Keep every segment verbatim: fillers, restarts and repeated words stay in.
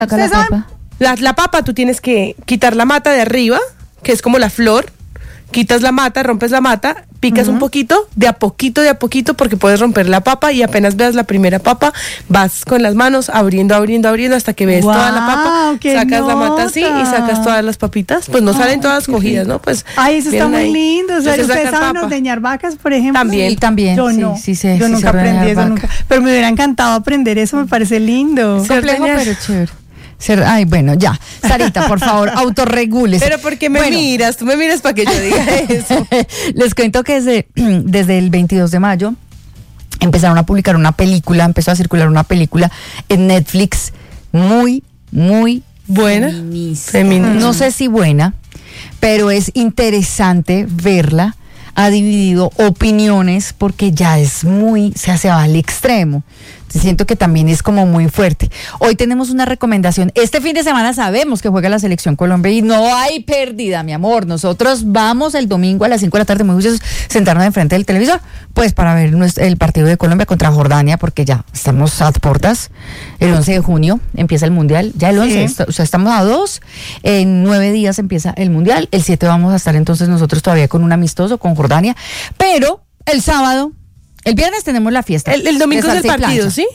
Saca la papa. La, la papa tú tienes que quitar la mata de arriba, que es como la flor, quitas la mata, rompes la mata, picas uh-huh. un poquito, de a poquito, de a poquito, porque puedes romper la papa y apenas veas la primera papa, vas con las manos abriendo, abriendo, abriendo hasta que ves wow, toda la papa, sacas nota. la mata así y sacas todas las papitas, pues no oh, salen todas cogidas, ¿no? Pues ay, eso está muy ahí. lindo. O sea, ¿ustedes saben ordeñar vacas, por ejemplo? También, sí, también. Yo sí, no, sí, sí, yo sí, nunca aprendí eso, nunca. Pero me hubiera encantado aprender eso, me parece lindo. Es complejo, pero chévere. Ser, ay, bueno, ya. Sarita, por favor, autorregúlese. Pero porque me bueno, miras, tú me miras para que yo diga eso. Les cuento que desde, desde el veintidós de mayo empezaron a publicar una película, empezó a circular una película en Netflix muy, muy buena. Feminista. Feminista. No sé si buena, pero es interesante verla. Ha dividido opiniones porque ya es muy, se hace al extremo. Siento que también es como muy fuerte. Hoy tenemos una recomendación. Este fin de semana sabemos que juega la Selección Colombia y no hay pérdida, mi amor. Nosotros vamos el domingo a las cinco de la tarde, muy juiciosos, sentarnos enfrente del televisor, pues para ver nuestro, el partido de Colombia contra Jordania, porque ya estamos a puertas. El once de junio empieza el Mundial. Ya el once, sí. O sea, estamos a dos. En nueve días empieza el Mundial. El siete vamos a estar entonces nosotros todavía con un amistoso con Jordania. Pero el sábado... El viernes tenemos la fiesta. El, el domingo es el partido, ¿sí?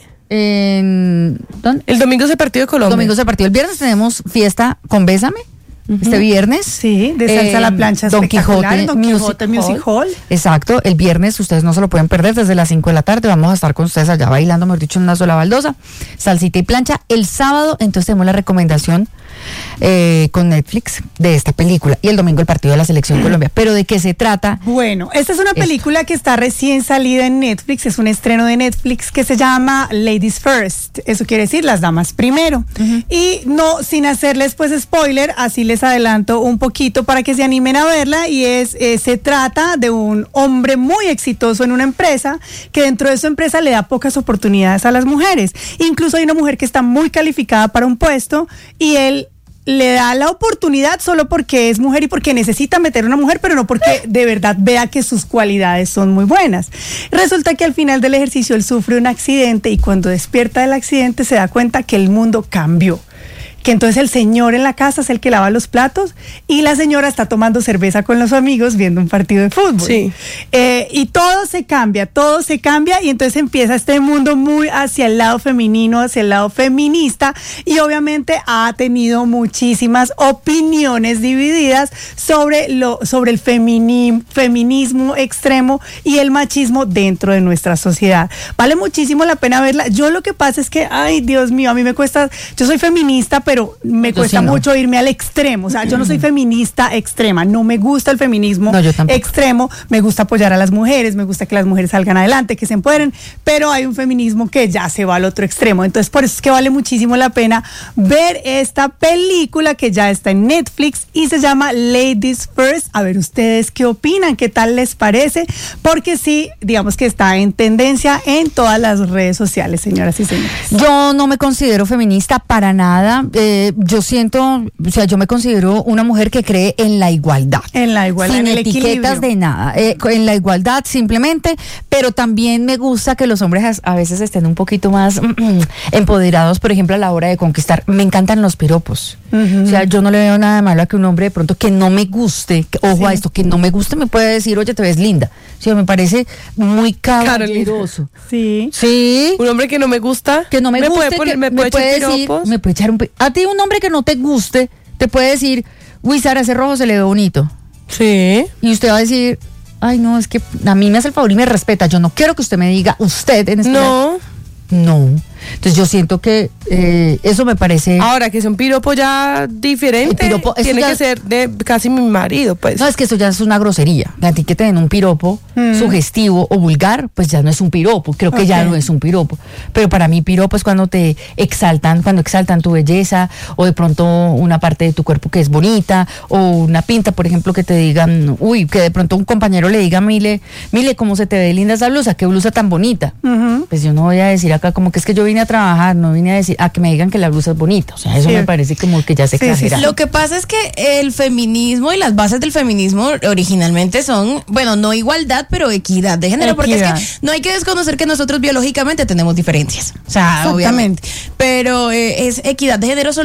En, ¿dónde? El domingo es el partido de Colombia. El domingo es el partido. El viernes tenemos fiesta con Bésame. Uh-huh. Este viernes. Sí, de salsa eh, a la plancha. Don Quijote, Don Quijote Music, Music Hall. Hall. Exacto. El viernes ustedes no se lo pueden perder desde las cinco de la tarde. Vamos a estar con ustedes allá bailando, mejor dicho, en una sola baldosa. Salsita y plancha. El sábado, entonces tenemos la recomendación eh, con Netflix de esta película. Y el domingo el partido de la Selección Colombia. ¿Pero de qué se trata? Bueno, esta es una película Esto. que está recién salida en Netflix. Es un estreno de Netflix que se llama Ladies First. Eso quiere decir las damas primero. Uh-huh. Y no, sin hacerles pues spoiler, así les adelanto un poquito para que se animen a verla. Y es eh, se trata de un hombre muy exitoso en una empresa que dentro de su empresa le da pocas oportunidades a las mujeres. Incluso hay una mujer que está muy calificada para un puesto y él le da la oportunidad solo porque es mujer y porque necesita meter a una mujer, pero no porque de verdad vea que sus cualidades son muy buenas. Resulta que al final del ejercicio él sufre un accidente y cuando despierta del accidente se da cuenta que el mundo cambió. Que entonces el señor en la casa es el que lava los platos y la señora está tomando cerveza con los amigos viendo un partido de fútbol. Sí. Eh, y todo se cambia, todo se cambia y entonces empieza este mundo muy hacia el lado femenino, hacia el lado feminista y obviamente ha tenido muchísimas opiniones divididas sobre, lo, sobre el femini, feminismo extremo y el machismo dentro de nuestra sociedad. Vale muchísimo la pena verla. Yo lo que pasa es que, ay Dios mío, a mí me cuesta, yo soy feminista, pero pero me yo cuesta sí no. mucho irme al extremo. O sea, yo no soy feminista extrema, no me gusta el feminismo no, extremo, me gusta apoyar a las mujeres, me gusta que las mujeres salgan adelante, que se empoderen, pero hay un feminismo que ya se va al otro extremo. Entonces, por eso es que vale muchísimo la pena ver esta película que ya está en Netflix y se llama Ladies First. A ver, ustedes qué opinan, qué tal les parece, porque sí, digamos que está en tendencia en todas las redes sociales, señoras y señores. Yo no me considero feminista para nada. Eh, yo siento, o sea, yo me considero una mujer que cree en la igualdad. En la igualdad, sin en el etiquetas equilibrio. de nada. Eh, en la igualdad simplemente, pero también me gusta que los hombres a, a veces estén un poquito más mm, empoderados, por ejemplo, a la hora de conquistar. Me encantan los piropos. Uh-huh. O sea, yo no le veo nada de malo a que un hombre de pronto que no me guste, que, ojo sí. a esto, que no me guste, me puede decir, oye, te ves linda. O sea, me parece muy caballeroso. Sí. Sí. Un hombre que no me gusta, que no me, me guste, puede poner, que me puede, me puede echar decir, piropos. me puede echar un a ti un hombre que no te guste te puede decir, uy, Sara, ese rojo se le ve bonito. Sí. Y usted va a decir, ay, no, es que a mí me hace el favor y me respeta. Yo no quiero que usted me diga usted en este No. momento. No. Entonces yo siento que eh, eso me parece... Ahora, que es un piropo ya diferente, piropo, tiene ya... que ser de casi mi marido, pues. No, es que eso ya es una grosería. A ti que te den un piropo mm. sugestivo o vulgar, pues ya no es un piropo. Creo que okay. ya no es un piropo. Pero para mí piropo es cuando te exaltan, cuando exaltan tu belleza, o de pronto una parte de tu cuerpo que es bonita, o una pinta, por ejemplo, que te digan, uy, que de pronto un compañero le diga, Mile, Mile, cómo se te ve linda esa blusa, qué blusa tan bonita. Uh-huh. Pues yo no voy a decir acá, como que es que yo vine a trabajar, no vine a decir, a que me digan que la blusa es bonita. O sea, eso Sí. me parece como que ya se Sí, sí, exagera. sí. Lo que pasa es que el feminismo y las bases del feminismo originalmente son, bueno, no igualdad, pero equidad de género, porque es Equidad. que no hay que desconocer que nosotros biológicamente tenemos diferencias. O sea, Exactamente. obviamente. Pero eh, es equidad de género solo